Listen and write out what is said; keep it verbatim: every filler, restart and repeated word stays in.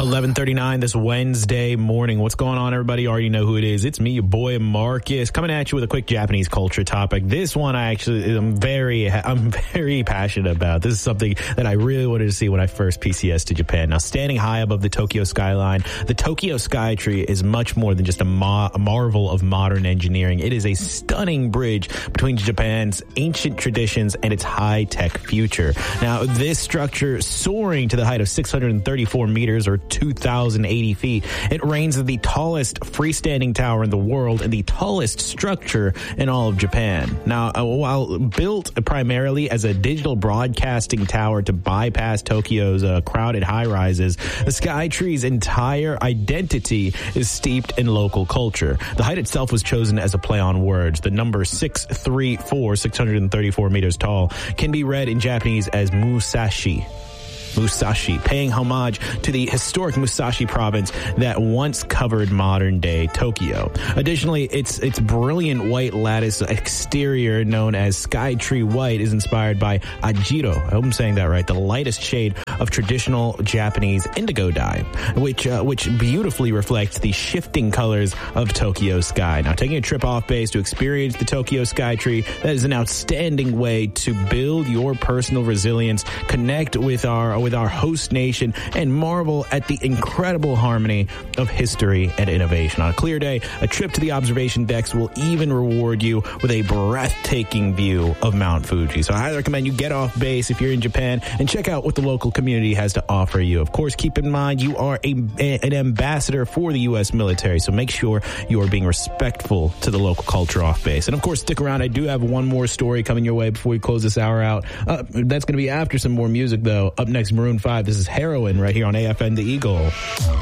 eleven thirty-nine this Wednesday morning. What's going on, everybody? You already know who it is. It's me, your boy Marcus, coming at you with a quick Japanese culture topic. This one I actually am very, I'm very passionate about. This is something that I really wanted to see when I first P C S to Japan. Now, standing high above the Tokyo skyline, the Tokyo Skytree is much more than just a, ma- a marvel of modern engineering. It is a stunning bridge between Japan's ancient traditions and its high-tech future. Now, this structure, soaring to the height of six hundred thirty-four meters or two thousand eighty feet, it reigns as the tallest freestanding tower in the world and the tallest structure in all of Japan. Now, uh, while built primarily as a digital broadcasting tower to bypass Tokyo's uh, crowded high-rises, the Skytree's entire identity is steeped in local culture. The height itself was chosen as a play on words. The number six thirty-four, six hundred thirty-four meters tall, can be read in Japanese as Musashi. Musashi, paying homage to the historic Musashi province that once covered modern-day Tokyo. Additionally, its its brilliant white lattice exterior, known as Skytree White, is inspired by Ajiro, I hope I'm saying that right, the lightest shade of traditional Japanese indigo dye, which uh, which beautifully reflects the shifting colors of Tokyo sky. Now, taking a trip off base to experience the Tokyo Skytree, that is an outstanding way to build your personal resilience, connect with our with our host nation, and marvel at the incredible harmony of history and innovation. On a clear day, a trip to the observation decks will even reward you with a breathtaking view of Mount Fuji. So I highly recommend you get off base if you're in Japan and check out what the local community has to offer you. Of course, keep in mind you are a, an ambassador for the U S military, so make sure you are being respectful to the local culture off base. And of course, stick around. I do have one more story coming your way before we close this hour out. Uh, that's going to be after some more music, though. Up next, Maroon five. This is Heroin right here on A F N The Eagle.